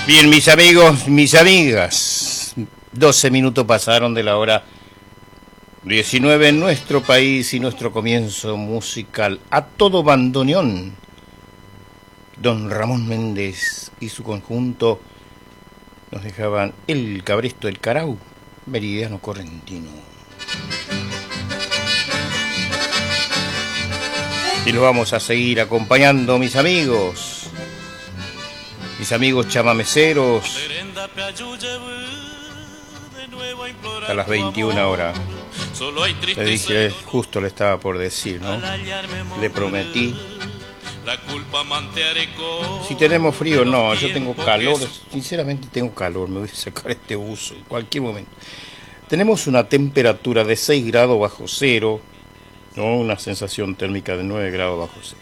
Bien, mis amigos, mis amigas, 12 minutos pasaron de la hora 19 en nuestro país y nuestro comienzo musical a todo bandoneón. Don Ramón Méndez y su conjunto nos dejaban El Cabresto del Carau, Meridiano Correntino. Y lo vamos a seguir acompañando, mis amigos chamameceros, a las 21 horas. Le dije, justo le estaba por decir, ¿no? Le prometí. Si tenemos frío, no, yo tengo calor, sinceramente tengo calor, me voy a sacar este buzo en cualquier momento. Tenemos una temperatura de 6 grados bajo cero, ¿no? Una sensación térmica de 9 grados bajo cero.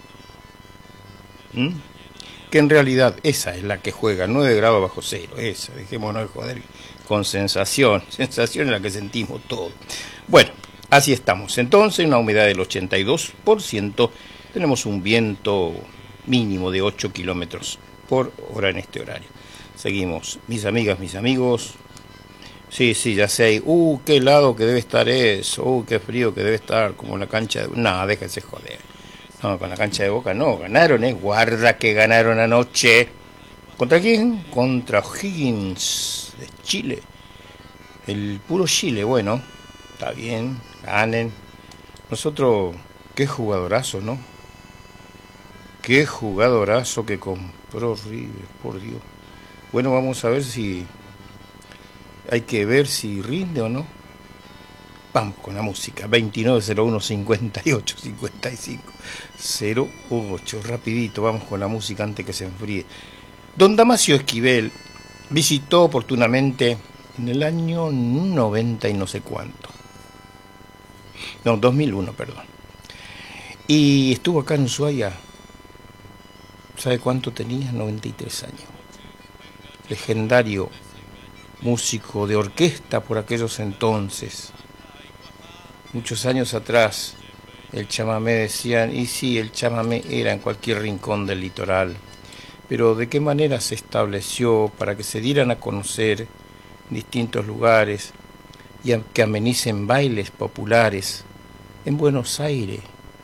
Que en realidad esa es la que juega, 9 grados bajo cero, esa, dejémonos de joder, con sensación en la que sentimos todo. Bueno, así estamos. Entonces, una humedad del 82%, tenemos un viento mínimo de 8 kilómetros por hora en este horario. Seguimos, mis amigas, mis amigos. Sí, ya sé, qué helado que debe estar eso, qué frío que debe estar, como la cancha de... No, déjense joder. No, con la cancha de Boca no, ganaron, guarda que ganaron anoche. ¿Contra quién? Contra O'Higgins de Chile. El puro Chile, bueno, está bien, ganen. Nosotros, qué jugadorazo, ¿no? Qué jugadorazo que compró River, por Dios. Bueno, vamos a ver si... Hay que ver si rinde o no. Vamos con la música, 2901-5855-08, rapidito, vamos con la música antes que se enfríe. Don Damasio Esquivel visitó oportunamente en el año 90 y no sé cuánto. No, 2001, perdón. Y estuvo acá en Ushuaia, ¿sabe cuánto tenía? 93 años. Legendario músico de orquesta por aquellos entonces. Muchos años atrás, el chamamé decían, y sí, el chamamé era en cualquier rincón del litoral, pero ¿de qué manera se estableció para que se dieran a conocer en distintos lugares y que amenicen bailes populares en Buenos Aires?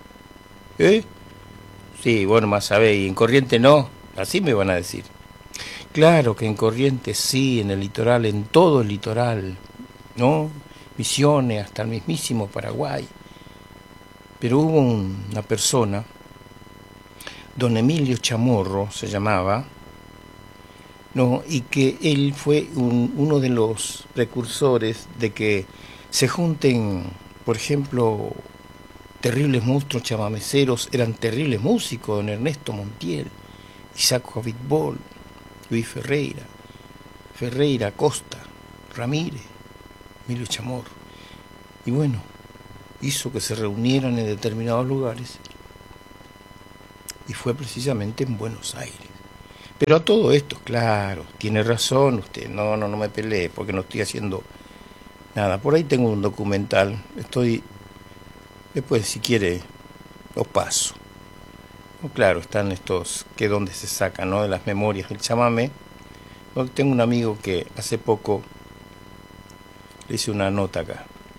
Sí, bueno, más sabéis, y en Corrientes no, así me van a decir. Claro que en Corrientes sí, en el litoral, en todo el litoral, ¿no? Misiones, hasta el mismísimo Paraguay. Pero hubo una persona, don Emilio Chamorro se llamaba, ¿no? Y que él fue uno de los precursores de que se junten, por ejemplo, terribles monstruos chamameceros, eran terribles músicos, don Ernesto Montiel, Isaac Abitbol, Luis Ferreira Costa, Ramírez, Emilio Chamorro. Y bueno, hizo que se reunieran en determinados lugares y fue precisamente en Buenos Aires. Pero a todo esto, claro, tiene razón usted, no me pelee porque no estoy haciendo nada. Por ahí tengo un documental, después si quiere los paso. Claro, están estos que donde se sacan, ¿no? De las memorias del chamamé. Tengo un amigo que hace poco le hice una nota acá,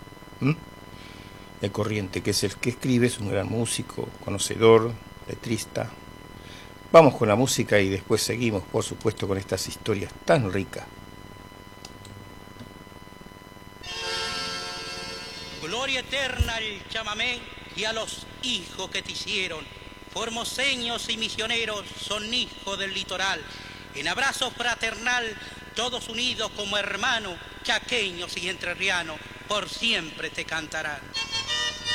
de Corriente, que es el que escribe, es un gran músico, conocedor, letrista. Vamos con la música y después seguimos, por supuesto, con estas historias tan ricas. Gloria eterna al chamamé y a los hijos que te hicieron. Formoseños y misioneros son hijos del litoral. En abrazo fraternal, todos unidos como hermanos, chaqueños y entrerrianos, por siempre te cantarán.